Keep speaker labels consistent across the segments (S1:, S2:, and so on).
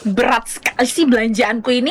S1: Berat sekali sih belanjaanku ini.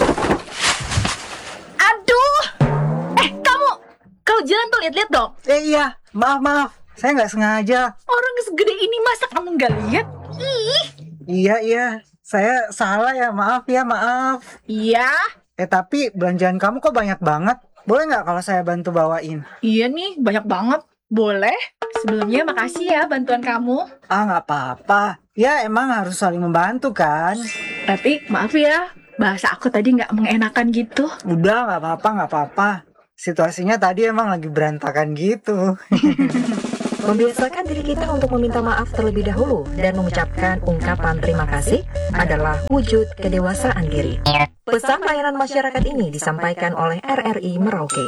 S1: Aduh. Kamu kalau jalan tuh lihat-lihat dong.
S2: Iya, maaf. Saya nggak sengaja.
S1: Orang segede ini masa kamu nggak lihat? Ih.
S2: Iya. Saya salah ya, maaf.
S1: Iya.
S2: Tapi belanjaan kamu kok banyak banget. Boleh nggak kalau saya bantu bawain?
S1: Iya nih, banyak banget. Boleh. Sebelumnya makasih ya bantuan kamu.
S2: Nggak apa-apa. Ya, emang harus saling membantu kan?
S1: Tapi maaf ya, bahasa aku tadi nggak mengenakan gitu.
S2: Udah, nggak apa-apa. Situasinya tadi emang lagi berantakan gitu.
S3: Membiasakan diri kita untuk meminta maaf terlebih dahulu dan mengucapkan ungkapan terima kasih adalah wujud kedewasaan diri. Pesan layanan masyarakat ini disampaikan oleh RRI Merauke.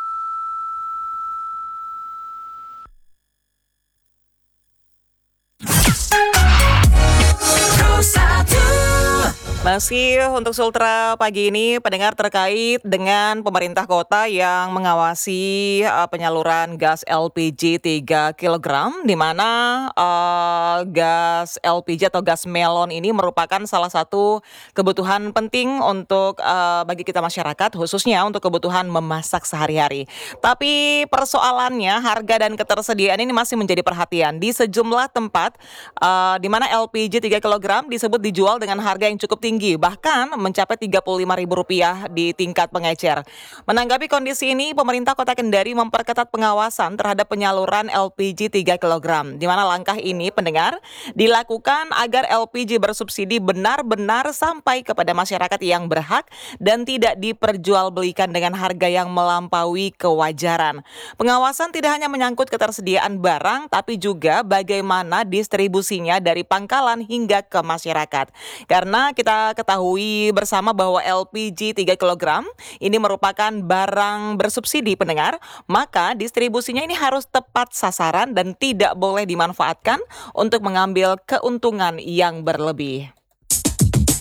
S4: Masih untuk Sultra pagi ini, pendengar, terkait dengan pemerintah kota yang mengawasi penyaluran gas LPG 3 kg, di mana gas LPG atau gas melon ini merupakan salah satu kebutuhan penting untuk bagi kita masyarakat, khususnya untuk kebutuhan memasak sehari-hari. Tapi persoalannya harga dan ketersediaan ini masih menjadi perhatian di sejumlah tempat, di mana LPG 3 kg disebut dijual dengan harga yang cukup tinggi, bahkan mencapai Rp35.000 di tingkat pengecer. Menanggapi kondisi ini, pemerintah Kota Kendari memperketat pengawasan terhadap penyaluran LPG 3 kg, di mana langkah ini, pendengar, dilakukan agar LPG bersubsidi benar-benar sampai kepada masyarakat yang berhak dan tidak diperjualbelikan dengan harga yang melampaui kewajaran. Pengawasan tidak hanya menyangkut ketersediaan barang, tapi juga bagaimana distribusinya dari pangkalan hingga ke masyarakat. Karena kita ketahui bersama bahwa LPG 3 kg ini merupakan barang bersubsidi, pendengar, maka distribusinya ini harus tepat sasaran dan tidak boleh dimanfaatkan untuk mengambil keuntungan yang berlebih.